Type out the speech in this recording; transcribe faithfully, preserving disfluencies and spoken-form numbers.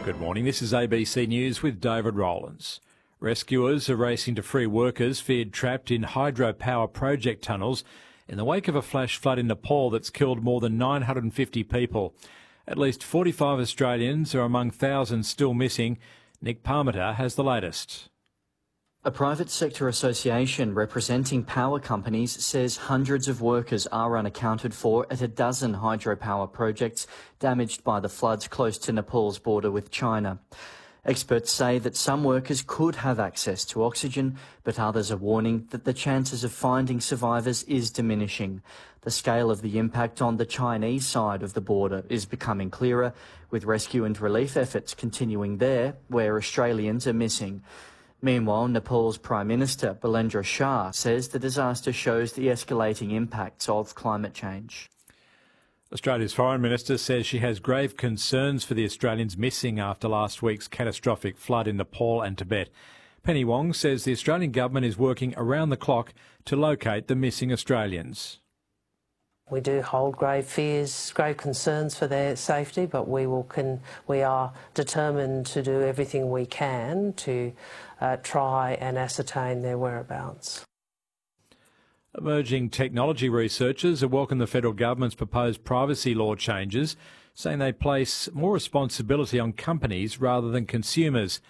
Good morning, this is A B C News with David Rowlands. Rescuers are racing to free workers feared trapped in hydropower project tunnels in the wake of a flash flood in Nepal that's killed more than nine hundred fifty people. At least forty-five Australians are among thousands still missing. Nick Parmenter has the latest. A private sector association representing power companies says hundreds of workers are unaccounted for at a dozen hydropower projects damaged by the floods close to Nepal's border with China. Experts say that some workers could have access to oxygen, but others are warning that the chances of finding survivors is diminishing. The scale of the impact on the Chinese side of the border is becoming clearer, with rescue and relief efforts continuing there, where Australians are missing. Meanwhile, Nepal's Prime Minister, Bilendra Shah, says the disaster shows the escalating impacts of climate change. Australia's Foreign Minister says she has grave concerns for the Australians missing after last week's catastrophic flood in Nepal and Tibet. Penny Wong says the Australian government is working around the clock to locate the missing Australians. We do hold grave fears, grave concerns for their safety, but we will can, we are determined to do everything we can to uh, try and ascertain their whereabouts. Emerging technology researchers have welcomed the federal government's proposed privacy law changes, saying they place more responsibility on companies rather than consumers.